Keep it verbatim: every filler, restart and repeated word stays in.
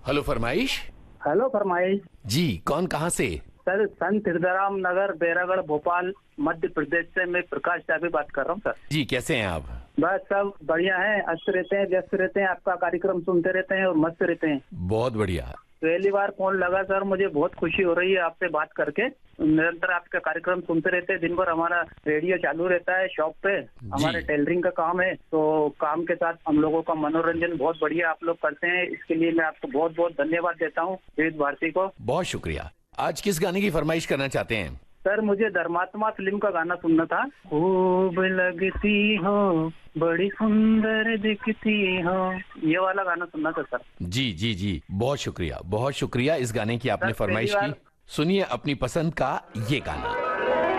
Hello फरमाइश। Hello फरमाइश। जी, कौन कहाँ से? सर, संत हिरदाराम नगर, बैरागढ़, भोपाल, मध्य प्रदेश से मैं प्रकाश चाबी बात कर रहा हूँ सर। जी, कैसे हैं आप? बस सब बढ़िया है, अच्छे रहते हैं, व्यस्त रहते हैं, आपका कार्यक्रम सुनते रहते हैं और मस्त रहते हैं। बहुत बढ़िया। पहली बार फोन लगा सर, मुझे बहुत खुशी हो रही है आपसे बात करके। निरंतर आपका कार्यक्रम सुनते रहते हैं, दिन भर हमारा रेडियो चालू रहता है शॉप पे, हमारे टेलरिंग का काम है, तो काम के साथ हम लोगों का मनोरंजन बहुत बढ़िया आप लोग करते हैं। इसके लिए मैं आपको बहुत बहुत धन्यवाद देता हूँ, विविध भारती को। बहुत शुक्रिया। आज किस गाने की फरमाइश करना चाहते हैं? सर, मुझे धर्मात्मा फिल्म का गाना सुनना था। खूब लगती हो, बड़ी सुंदर दिखती हो, ये वाला गाना सुनना था सर। जी जी जी, बहुत शुक्रिया, बहुत शुक्रिया। इस गाने की आपने फरमाइश की। सुनिए अपनी पसंद का ये गाना।